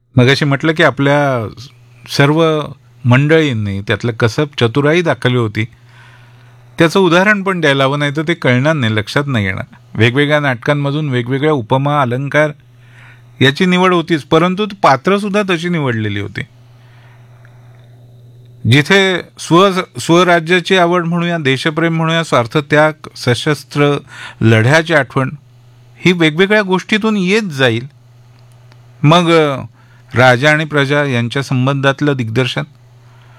मगाशी म्हटलं की आपल्या सर्व मंडळींनी त्यातलं कसब चतुराई दाखवली होती. त्याचं उदाहरण पण द्यायला हवं, नाही तर ते कळणार नाही, लक्षात नाही येणार. वेगवेगळ्या नाटकांमधून वेगवेगळ्या उपमा अलंकार याची निवड होतीच, परंतु पात्रसुद्धा तशी निवडलेली होती. जिथे स्वराज्याची आवड म्हणूया, देशप्रेम म्हणूया, स्वार्थत्याग, सशस्त्र लढ्याची आठवण ही वेगवेगळ्या गोष्टीतून येत जाईल. मग राजा आणि प्रजा यांच्या संबंधातलं दिग्दर्शन